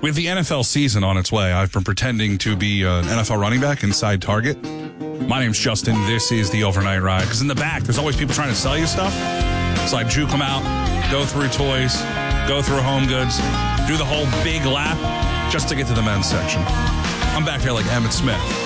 With the NFL season on its way, I've been pretending to be an NFL running back inside Target. My name's Justin. This is the Overnight Ride. Because in the back, there's always people trying to sell you stuff. So I juke them out, go through toys, go through home goods, do the whole big lap just to get to the men's section. I'm back there like Emmitt Smith.